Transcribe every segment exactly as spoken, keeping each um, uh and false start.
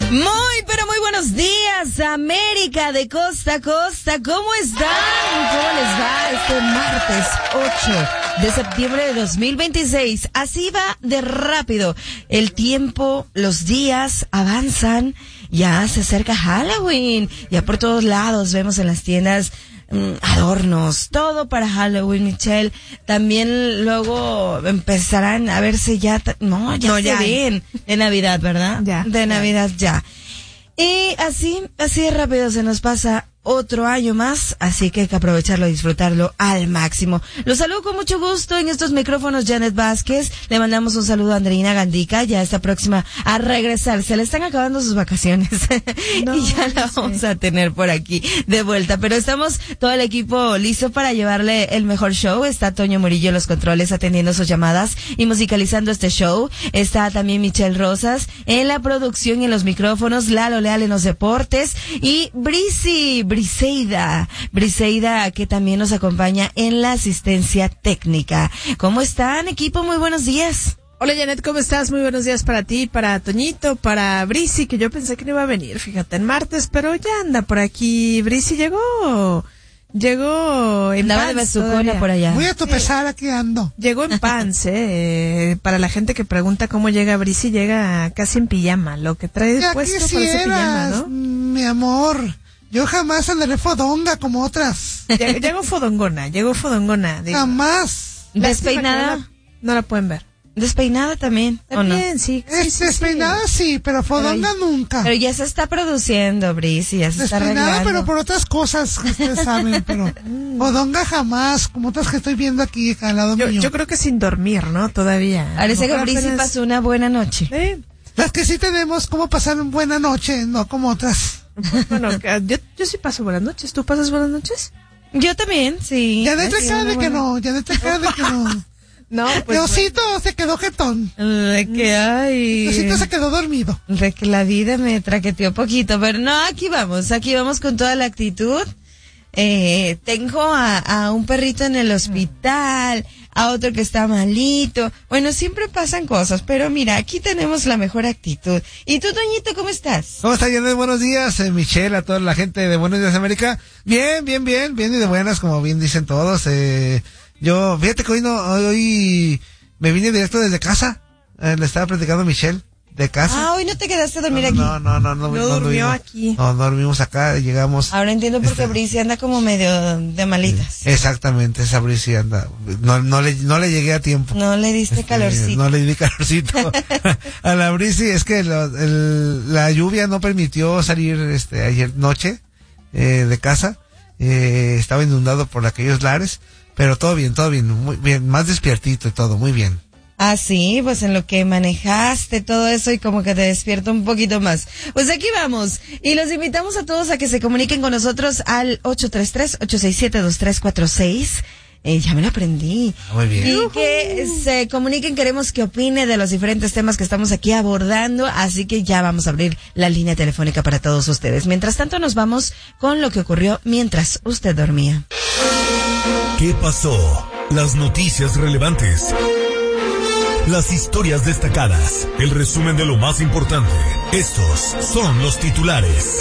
Muy, pero muy buenos días, América de costa a costa. ¿Cómo están? ¿Cómo les va este martes ocho de septiembre de dos mil veintiséis? Así va de rápido. El tiempo, los días avanzan. Ya se acerca Halloween. Ya por todos lados vemos en las tiendas adornos, todo para Halloween, Michelle. También luego empezarán a verse ya, no, ya no, se ya ven de Navidad, ¿verdad? Ya. De Navidad ya. Y así, así de rápido se nos pasa otro año más, así que hay que aprovecharlo y disfrutarlo al máximo. Los saludo con mucho gusto en estos micrófonos, Janet Vázquez. Le mandamos un saludo a Andreina Gandica, ya está próxima a regresar. Se le están acabando sus vacaciones no, y ya la vamos a tener por aquí de vuelta. Pero estamos todo el equipo listo para llevarle el mejor show. Está Toño Murillo en los controles atendiendo sus llamadas y musicalizando este show. Está también Michelle Rosas en la producción y en los micrófonos, Lalo Leal en los deportes y Brisi, Briseida, Briseida que también nos acompaña en la asistencia técnica. ¿Cómo están, equipo? Muy buenos días. Hola, Janet, ¿cómo estás? Muy buenos días para ti, para Toñito, para Brisi, que yo pensé que no iba a venir, fíjate, en martes, pero ya anda por aquí. Brisi llegó, llegó en Andaba pants de besucona por allá. Voy a tu pesar, aquí ando. Llegó en pants, eh. Para la gente que pregunta cómo llega Brisi, llega casi en pijama, lo que trae Ya puesto quisieras, parece pijama, ¿no? Mi amor. Yo jamás andaré fodonga como otras. Llegó, llegó fodongona, llegó fodongona. Digo. Jamás. Despeinada. No la, no la pueden ver. Despeinada también, ¿o no? También, sí. Es sí, despeinada sí. sí, pero fodonga pero, nunca. Pero ya se está produciendo, Brisi, ya se despeinada, está arreglando. pero por otras cosas que ustedes saben, pero fodonga jamás, como otras que estoy viendo aquí al lado yo, mío. yo creo que sin dormir, ¿no? Todavía. Parece que Brisi apenas... pasó una buena noche. ¿Eh? Las que sí tenemos cómo pasar una buena noche, no como otras. Bueno, yo, yo sí paso buenas noches. ¿Tú pasas buenas noches? Yo también, sí. Ya de cara de que no, ya de cara de que no. No, pues. Diosito bueno. Se quedó jetón. De que ay. Diosito se quedó dormido. De que la vida me traqueteó poquito, pero no, aquí vamos, aquí vamos con toda la actitud. Eh, tengo a, a un perrito en el hospital, a otro que está malito. Bueno, siempre pasan cosas, pero mira, aquí tenemos la mejor actitud. ¿Y tú, Toñito, cómo estás? ¿Cómo está, Janet? Buenos días, eh, Michelle, a toda la gente de Buenos Días América. Bien, bien, bien, bien y de buenas, como bien dicen todos. Eh, yo, fíjate que hoy no, hoy, hoy me vine directo desde casa. Eh, le estaba platicando a Michelle. De casa. Ah, hoy no te quedaste a dormir no, aquí. No, no, no, no. No, no durmió no, aquí. No, no dormimos acá, llegamos. Ahora entiendo por qué este, Brisi anda como medio de malitas. Exactamente, esa Brisi anda. No, no le, no le llegué a tiempo. No le diste este, calorcito. No le di calorcito. A la Brisi es que lo, el, la lluvia no permitió salir, este, ayer noche, eh, de casa. Eh, estaba inundado por aquellos lares, pero todo bien, todo bien, muy bien, más despiertito y todo, muy bien. Ah, sí, pues en lo que manejaste todo eso y como que te despierta un poquito más. Pues aquí vamos. Y los invitamos a todos a que se comuniquen con nosotros al ocho tres tres, ocho seis siete, dos tres cuatro seis. Eh, ya me lo aprendí. Muy bien. Y que se comuniquen, queremos que opine de los diferentes temas que estamos aquí abordando, así que ya vamos a abrir la línea telefónica para todos ustedes. Mientras tanto nos vamos con lo que ocurrió mientras usted dormía. ¿Qué pasó? Las noticias relevantes. Las historias destacadas, el resumen de lo más importante. Estos son los titulares.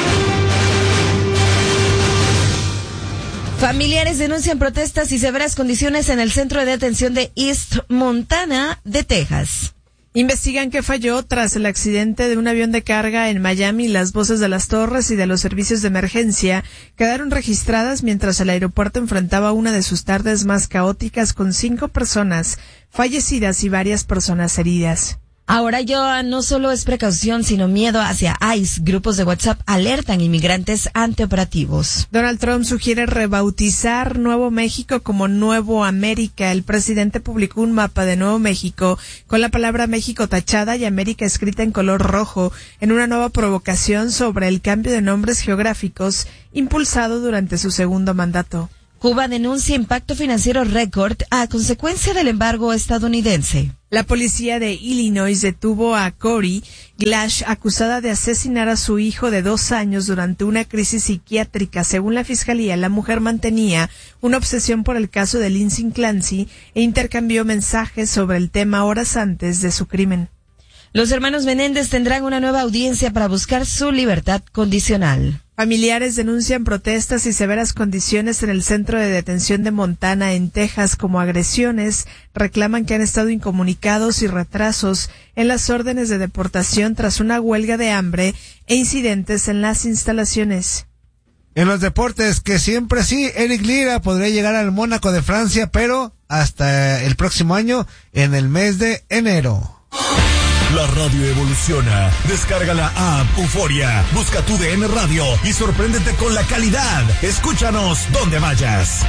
Familiares denuncian protestas y severas condiciones en el centro de detención de East Montana de Texas. Investigan qué falló tras el accidente de un avión de carga en Miami. Las voces de las torres y de los servicios de emergencia quedaron registradas mientras el aeropuerto enfrentaba una de sus tardes más caóticas con cinco personas fallecidas y varias personas heridas. Ahora ya no solo es precaución, sino miedo hacia ICE. Grupos de WhatsApp alertan inmigrantes ante operativos. Donald Trump sugiere rebautizar Nuevo México como Nuevo América. El presidente publicó un mapa de Nuevo México con la palabra México tachada y América escrita en color rojo, en una nueva provocación sobre el cambio de nombres geográficos impulsado durante su segundo mandato. Cuba denuncia impacto financiero récord a consecuencia del embargo estadounidense. La policía de Illinois detuvo a Corey Glash, acusada de asesinar a su hijo de dos años durante una crisis psiquiátrica. Según la fiscalía, la mujer mantenía una obsesión por el caso de Lindsay Clancy e intercambió mensajes sobre el tema horas antes de su crimen. Los hermanos Menéndez tendrán una nueva audiencia para buscar su libertad condicional. Familiares denuncian protestas y severas condiciones en el centro de detención de Montana, en Texas, como agresiones. Reclaman que han estado incomunicados y retrasos en las órdenes de deportación tras una huelga de hambre e incidentes en las instalaciones. En los deportes, que siempre sí, Eric Lira podría llegar al Mónaco de Francia, pero hasta el próximo año, en el mes de enero. La radio evoluciona. Descarga la app Euforia, busca tu D N Radio y sorpréndete con la calidad. Escúchanos donde vayas.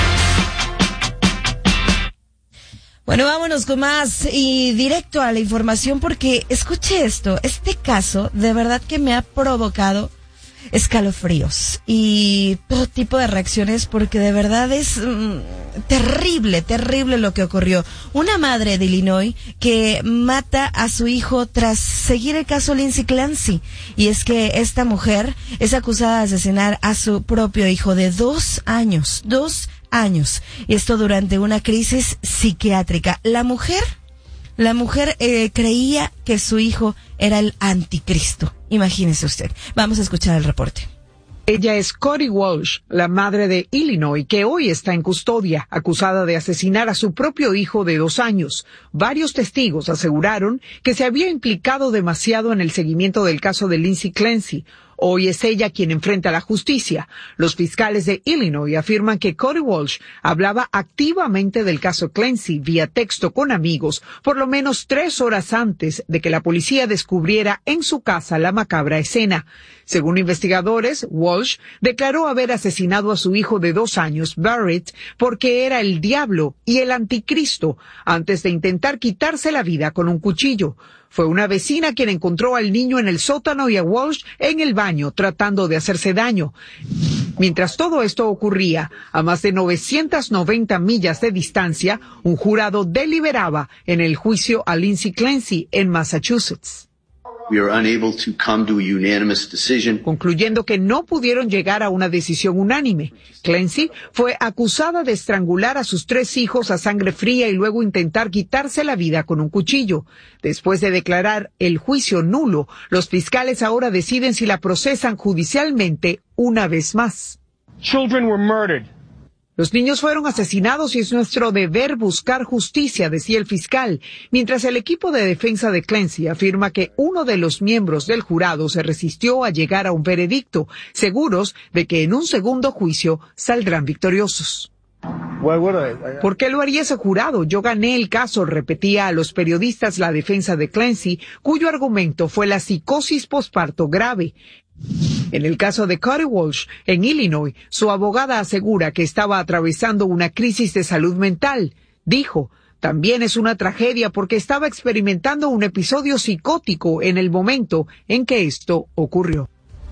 Bueno, vámonos con más y directo a la información, porque escuche esto, este caso de verdad que me ha provocado escalofríos y todo tipo de reacciones, porque de verdad es mm, terrible, terrible lo que ocurrió. Una madre de Illinois que mata a su hijo tras seguir el caso Lindsay Clancy. Y es que esta mujer es acusada de asesinar a su propio hijo de dos años, dos años. Y esto durante una crisis psiquiátrica. La mujer, la mujer eh, creía que su hijo era el anticristo. Imagínese usted. Vamos a escuchar el reporte. Ella es Cori Walsh, la madre de Illinois, que hoy está en custodia, acusada de asesinar a su propio hijo de dos años. Varios testigos aseguraron que se había implicado demasiado en el seguimiento del caso de Lindsay Clancy. Hoy es ella quien enfrenta la justicia. Los fiscales de Illinois afirman que Cori Walsh hablaba activamente del caso Clancy vía texto con amigos por lo menos tres horas antes de que la policía descubriera en su casa la macabra escena. Según investigadores, Walsh declaró haber asesinado a su hijo de dos años, Barrett, porque era el diablo y el anticristo, antes de intentar quitarse la vida con un cuchillo. Fue una vecina quien encontró al niño en el sótano y a Walsh en el baño tratando de hacerse daño. Mientras todo esto ocurría, a más de novecientas noventa millas de distancia, un jurado deliberaba en el juicio a Lindsay Clancy en Massachusetts. We are unable to come to a unanimous decision. Concluyendo que no pudieron llegar a una decisión unánime. Clancy fue acusada de estrangular a sus tres hijos a sangre fría y luego intentar quitarse la vida con un cuchillo. Después de declarar el juicio nulo, los fiscales ahora deciden si la procesan judicialmente una vez más. Children were murdered. Los niños fueron asesinados y es nuestro deber buscar justicia, decía el fiscal, mientras el equipo de defensa de Clancy afirma que uno de los miembros del jurado se resistió a llegar a un veredicto, seguros de que en un segundo juicio saldrán victoriosos. ¿Por qué lo haría ese jurado? Yo gané el caso, repetía a los periodistas la defensa de Clancy, cuyo argumento fue la psicosis posparto grave. En el caso de Cori Walsh, en Illinois, su abogada asegura que estaba atravesando una crisis de salud mental. Dijo, también es una tragedia porque estaba experimentando un episodio psicótico en el momento en que esto ocurrió.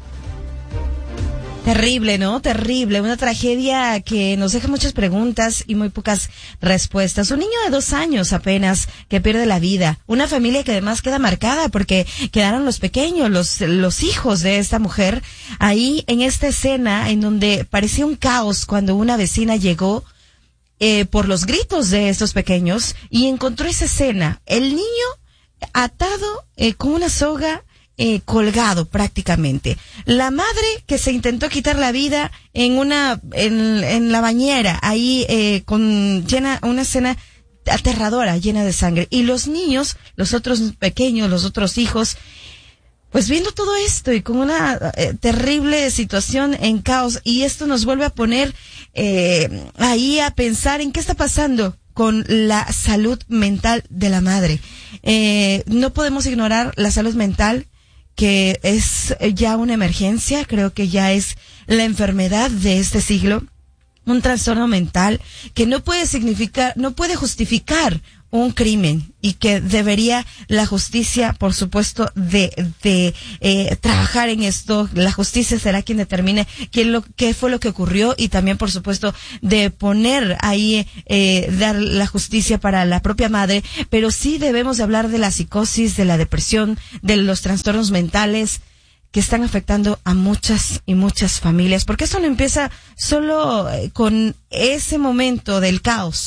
Terrible, ¿no? Terrible. Una tragedia que nos deja muchas preguntas y muy pocas respuestas. Un niño de dos años apenas que pierde la vida. Una familia que además queda marcada porque quedaron los pequeños, los, los hijos de esta mujer ahí en esta escena en donde parecía un caos cuando una vecina llegó eh, por los gritos de estos pequeños y encontró esa escena. El niño atado eh, con una soga, Eh, colgado prácticamente. La madre que se intentó quitar la vida en una, en, en la bañera, ahí eh, con llena, una escena aterradora, llena de sangre. Y los niños, los otros pequeños, los otros hijos, pues viendo todo esto y con una eh, terrible situación en caos. Y esto nos vuelve a poner eh, ahí a pensar en qué está pasando con la salud mental de la madre. Eh, no podemos ignorar la salud mental, que es ya una emergencia, creo que ya es la enfermedad de este siglo, un trastorno mental que no puede significar, no puede justificar un crimen y que debería la justicia, por supuesto, de de eh, trabajar en esto. La justicia será quien determine quién lo qué fue lo que ocurrió y también, por supuesto, de poner ahí eh, dar la justicia para la propia madre, pero sí debemos de hablar de la psicosis, de la depresión, de los trastornos mentales que están afectando a muchas y muchas familias, porque esto no empieza solo con ese momento del caos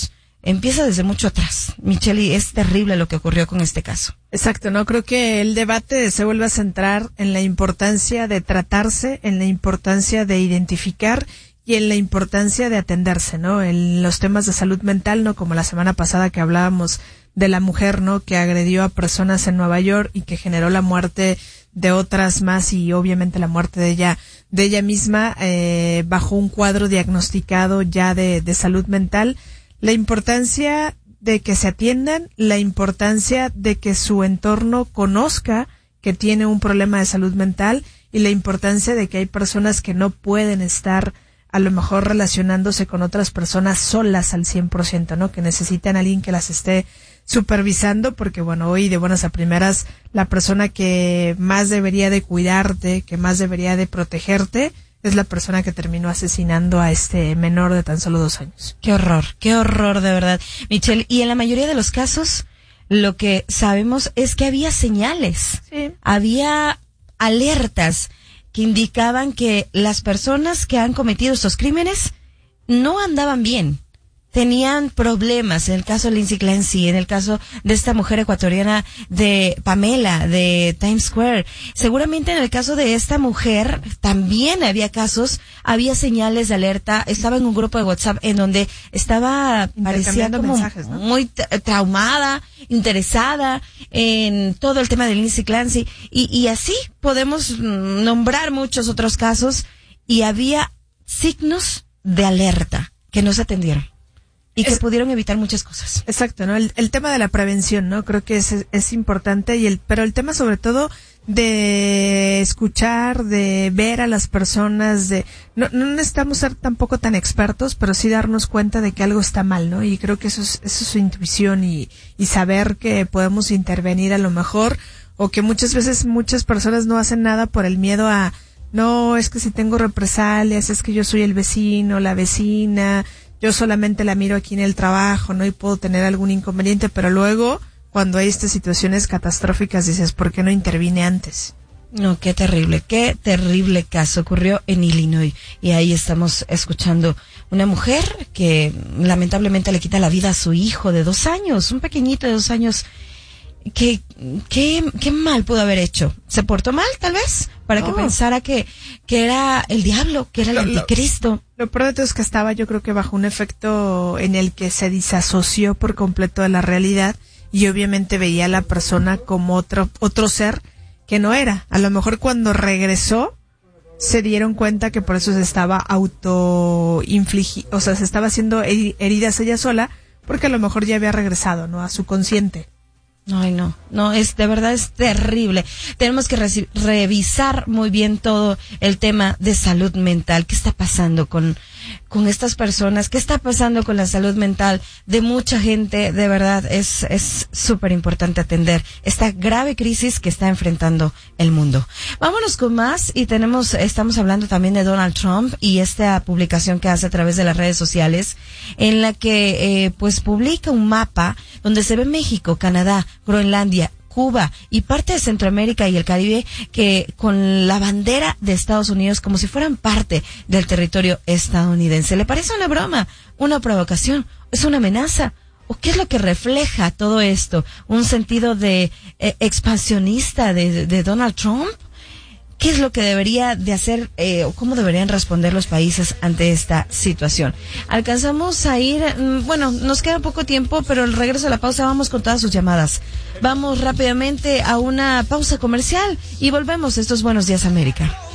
empieza desde mucho atrás. Michelle, es terrible lo que ocurrió con este caso. Exacto, ¿no? Creo que el debate se vuelve a centrar en la importancia de tratarse, en la importancia de identificar y en la importancia de atenderse, ¿no? En los temas de salud mental, ¿no? Como la semana pasada que hablábamos de la mujer, ¿no? Que agredió a personas en Nueva York y que generó la muerte de otras más y obviamente la muerte de ella, de ella misma, eh, bajo un cuadro diagnosticado ya de, de salud mental. La importancia de que se atiendan, la importancia de que su entorno conozca que tiene un problema de salud mental y la importancia de que hay personas que no pueden estar a lo mejor relacionándose con otras personas solas al cien por ciento, ¿no? Que necesitan a alguien que las esté supervisando, porque bueno, hoy de buenas a primeras la persona que más debería de cuidarte, que más debería de protegerte, es la persona que terminó asesinando a este menor de tan solo dos años. Qué horror, qué horror de verdad, Michelle. Y en la mayoría de los casos, lo que sabemos es que había señales, sí. había alertas que indicaban que las personas que han cometido estos crímenes no andaban bien. Tenían problemas, en el caso de Lindsay Clancy, en el caso de esta mujer ecuatoriana de Pamela, de Times Square. Seguramente en el caso de esta mujer también había casos, había señales de alerta. Estaba en un grupo de WhatsApp en donde estaba, parecía como mensajes, ¿no? muy tra- traumada, interesada en todo el tema de Lindsay Clancy. Y, y así podemos nombrar muchos otros casos y había signos de alerta que no se atendieron. Y que es, pudieron evitar muchas cosas. Exacto, ¿no? El, el tema de la prevención, ¿no? Creo que es, es importante y el, pero el tema sobre todo de escuchar, de ver a las personas, de, no, no necesitamos ser tampoco tan expertos, pero sí darnos cuenta de que algo está mal, ¿no? Y creo que eso es, eso es su intuición y, y saber que podemos intervenir a lo mejor, o que muchas veces muchas personas no hacen nada por el miedo a, no, es que si tengo represalias, es que yo soy el vecino, la vecina, yo solamente la miro aquí en el trabajo, ¿no? Y puedo tener algún inconveniente, pero luego, cuando hay estas situaciones catastróficas, dices, ¿por qué no intervine antes? No, qué terrible, qué terrible caso ocurrió en Illinois. Y ahí estamos escuchando una mujer que lamentablemente le quita la vida a su hijo de dos años, un pequeñito de dos años. ¿Qué, qué, qué mal pudo haber hecho? ¿Se portó mal, tal vez? Para no. que pensara que, que era el diablo, que era el lo, anticristo. Lo, lo peor de todo es que estaba, yo creo que bajo un efecto en el que se disasoció por completo de la realidad y obviamente veía a la persona como otro, otro ser que no era. A lo mejor cuando regresó se dieron cuenta que por eso se estaba auto infligiendo, o sea, se estaba haciendo heridas ella sola, porque a lo mejor ya había regresado, ¿no? A su consciente. Ay, no, no, es de verdad es terrible. Tenemos que reci- revisar muy bien todo el tema de salud mental. ¿Qué está pasando con, con estas personas? ¿Qué está pasando con la salud mental de mucha gente? De verdad, es, es súper importante atender esta grave crisis que está enfrentando el mundo. Vámonos con más y tenemos, estamos hablando también de Donald Trump y esta publicación que hace a través de las redes sociales en la que, eh, pues publica un mapa donde se ve México, Canadá, Groenlandia, Cuba y parte de Centroamérica y el Caribe que con la bandera de Estados Unidos como si fueran parte del territorio estadounidense. ¿Le parece una broma? ¿Una provocación? ¿Es una amenaza? ¿O qué es lo que refleja todo esto? ¿Un sentido de eh, expansionista de, de Donald Trump? ¿Qué es lo que debería de hacer eh, o cómo deberían responder los países ante esta situación? Alcanzamos a ir, bueno, nos queda poco tiempo, pero al regreso a la pausa vamos con todas sus llamadas. Vamos rápidamente a una pausa comercial y volvemos. Estos Buenos Días América.